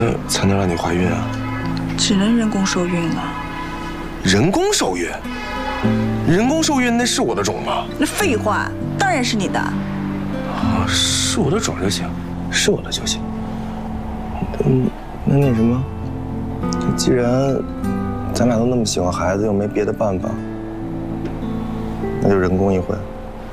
才能让你怀孕啊？ 只能人工受孕了。 人工受孕？人工受孕那是我的种吗？ 那废话，当然是你的。 啊，是我的种就行，是我的就行。那什么，既然咱俩都那么喜欢孩子，又没别的办法，那就人工一回。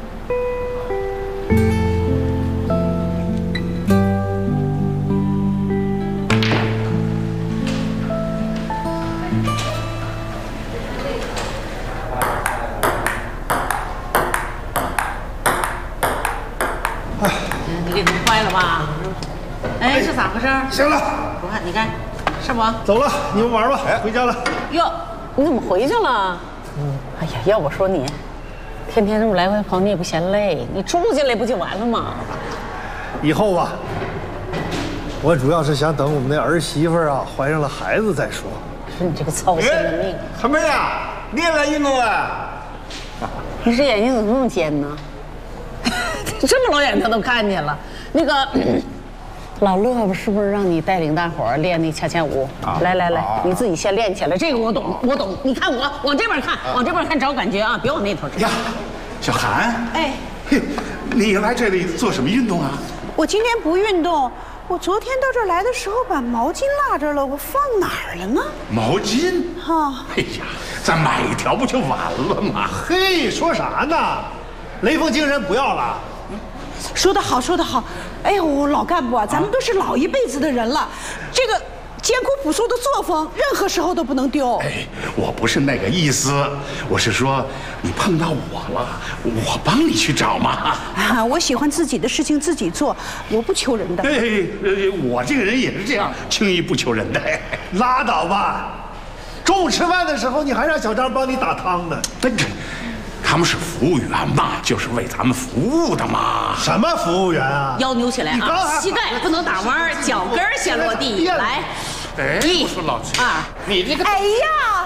你给弄坏了吧？哎，是咋回事？ 行了， 我看你看，是不？ 走了，你们玩吧，回家了。 哟，你怎么回去了？哎呀，要我说你，天天这么来回跑，你也不嫌累，你住进来不就完了吗？ 以后吧，我主要是想等我们那儿媳妇啊怀上了孩子再说。 说你这个操心的命！ 小妹呀，你也来运动了？ 你这眼睛怎么那么尖呢？这么老远他都看见了。那个老乐不是让你带领大伙儿练那恰恰舞？来，你自己先练起来。这个我懂。你看我往这边看，往这边看找感觉啊，别往那头指。 呀，小韩， 哎， 嘿，你来这里做什么运动啊？ 我今天不运动，我昨天到这儿来的时候把毛巾落这儿了，我放哪儿了呢？ 毛巾？ 哈， 哎呀，咱买一条不就完了吗？ 嘿，说啥呢？雷锋精神不要了。 说得好，说得好。哎呦，老干部啊，咱们都是老一辈子的人了，这个艰苦朴素的作风，任何时候都不能丢。 哎，我不是那个意思，我是说你碰到我了，我帮你去找嘛。 啊，我喜欢自己的事情自己做，我不求人的。 哎，我这个人也是这样，轻易不求人的。 拉倒吧，中午吃饭的时候你还让小张帮你打汤呢。 他们是服务员嘛，就是为咱们服务的嘛。 什么服务员啊？ 腰扭起来啊，膝盖不能打弯，脚跟先落地。来， 哎，我说老七，你这个， 哎呀，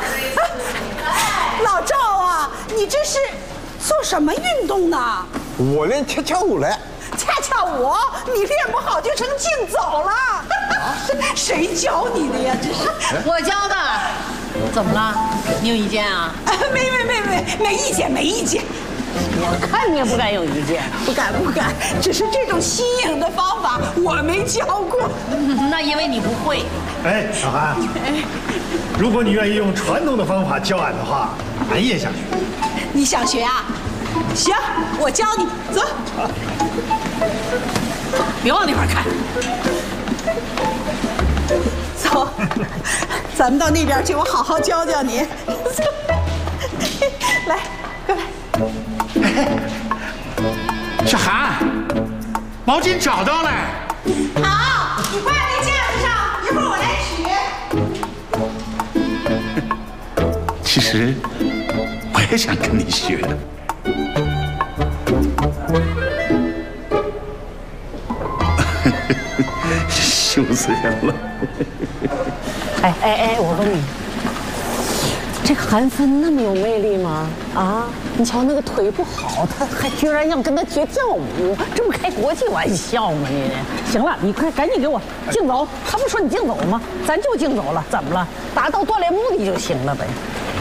老赵啊，你这是做什么运动呢？ 我练恰恰舞嘞。 恰恰舞，你练不好就成竞走了。谁教你的呀？这是我教的。怎么了？你有意见啊？ 没意见，没意见。 我看你也不敢有意见。 不敢，只是这种新颖的方法我没教过。 那因为你不会。 哎，小韩，如果你愿意用传统的方法教俺的话，俺也想学。 你想学啊？行，我教你，走。 别往那边看。 走，咱们到那边去，我好好教教你。来，过来。 小韩，毛巾找到了。 好，你挂在架子上，一会儿我来取。 其实我也想跟你学的。羞死人了！ 哎，我问你，这个韩芬那么有魅力吗？啊，你瞧那个腿不好，他还居然要跟他学跳舞，这不开国际玩笑吗你？行了，你快赶紧给我竞走，他不说你竞走吗？咱就竞走了，怎么了？达到锻炼目的就行了呗。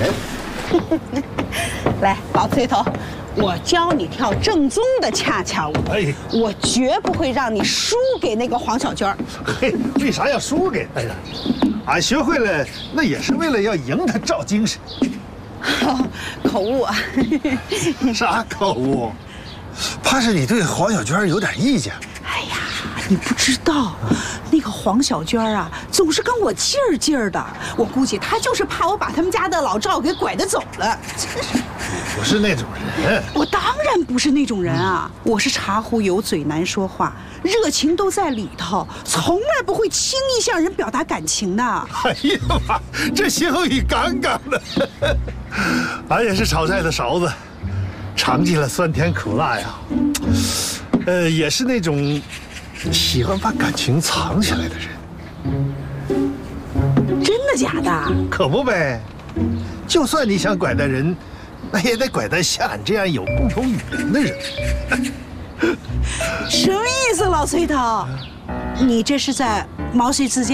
来，老崔头。我教你跳正宗的恰恰舞，我绝不会让你输给那个黄小娟。 嘿，为啥要输给他呀？俺学会了，那也是为了要赢他赵精神。 口误啊！ 啥口误？怕是你对黄小娟有点意见。 哎呀，你不知道，那个黄小娟啊，总是跟我劲儿劲儿的。我估计她就是怕我把他们家的老赵给拐得走了。 不是那种人， 我当然不是那种人啊！我是茶壶有嘴难说话，热情都在里头，从来不会轻易向人表达感情的。 哎呀妈，这歇后语杠杠的。俺也是炒菜的勺子，尝尽了酸甜苦辣呀。也是那种喜欢把感情藏起来的人。 真的假的？ 可不呗，就算你想拐带人，那也得拐带像俺这样有共同语言的人。 什么意思，老崔头？你这是在毛遂自荐？